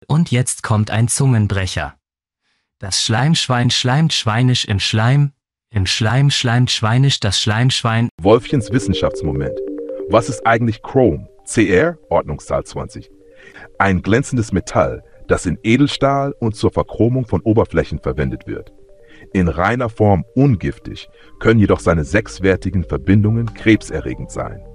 Und jetzt kommt ein Zungenbrecher. Das Schleimschwein schleimt schweinisch im Schleim schleimt schweinisch das Schleimschwein. Wolfchens Wissenschaftsmoment. Was ist eigentlich Chrom? CR, Ordnungszahl 20. Ein glänzendes Metall, das in Edelstahl und zur Verchromung von Oberflächen verwendet wird. In reiner Form ungiftig, können jedoch seine sechswertigen Verbindungen krebserregend sein.